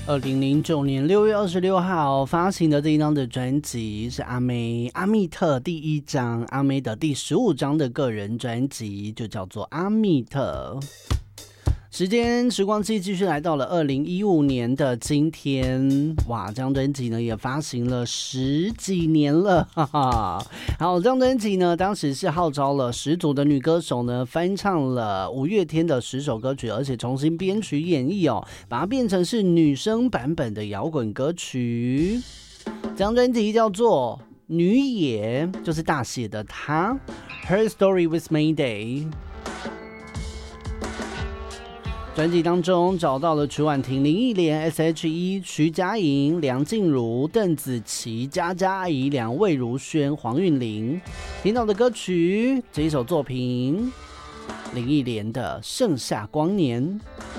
2009年6月26号发行的这一张的专辑是阿妹阿密特第一张，阿妹的第15张的个人专辑就叫做阿密特。时光机继续来到了2015年的今天，哇，这张专辑呢也发行了10几年了，哈哈。好，这张专辑呢当时是号召了10组的女歌手呢翻唱了5月天的10首歌曲，而且重新编曲演绎哦，把它变成是女生版本的摇滚歌曲。这张专辑叫做女野，就是大写的她 Her Story with Mayday。专辑当中找到了曲婉婷、林忆莲、S.H.E、徐佳莹、梁静茹、邓紫棋、佳佳阿姨、魏如萱、黄韵玲。听到的歌曲这一首作品，林忆莲的《盛夏光年》。